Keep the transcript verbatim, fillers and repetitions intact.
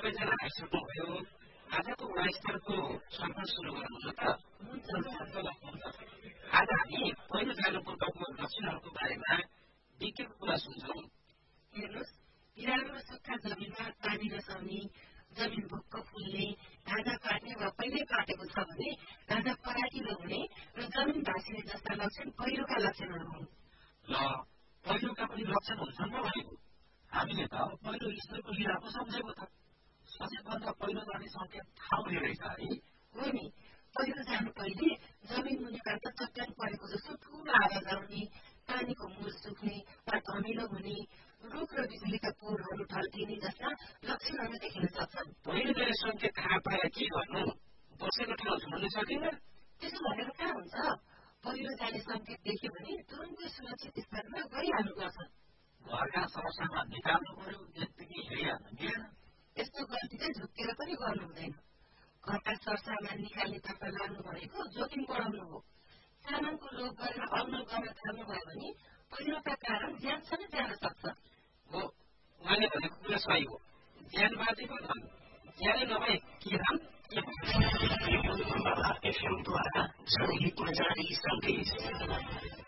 सबैजना आइसक्नुभयो आजको गुणस्तरको सम्पन्न सुरु गरौँ न त आज हामी पहिलो जानुपर्दाको लक्षणहरूको बारेमा विज्ञको कुरा सुन्छौँ हेर्नुहोस् बिरालो र सुक्खा जमिनमा पानी रसाउने जमिन भुक्क फुल्ने घाँदा काट्ने वा पहिल्यै काटेको छ भने घाँदा पराकिलो हुने र जमिन भाँसिने जस्ता लक्षण पहिरोका लक्षणहरू हुन् ल पहिरोका पनि लक्षण हुन्छन् र भनेको हामीले त पहिलो स्तरको लिएर पो सम्झेको त सबैभन्दा पहिलो जाने सङ्केत थाहा हुने रहेछ है हो नि पहिरो जानु पहिले जमिन मुनिबाट चट्याङ परेको जस्तो ठुलो आवाज आउने पानीको मुर सुक्ने वा धमिलो हुने रुख र बिजुलीका पोलहरू ढल्किने जस्ता लक्षणहरू देखिन सक्छन् पहिलो जाने सङ्केत थाहा पाएर के गर्नु बसेको ठाउँ छोड्न सकिन्न त्यसो भनेर कहाँ हुन्छ पहिरो जाने सङ्केत देख्यो भने तुरुन्तै सुरक्षित स्थानमा गइहाल्नुपर्छ घरका सरसामान निकाल्नु पर्यो यतिकै हेरिहाल्नु मिलेन यस्तो गल्ती चाहिँ झुक्केर पनि गर्नु हुँदैन घरका सरसामान निकाल्नेतर्फ लाग्नु भनेको जोखिम बढाउनु हो सामानको लोभ गरेर अल्मल गर्न थाल्नुभयो भने पहिरोका कारण ज्यान समेत जान सक्छ हो उहाँले भनेको कुरा सही हो ज्यान बाँचेको धन ज्यानै नभए के धन एफएमद्वारा जनहितमा जारी सन्देश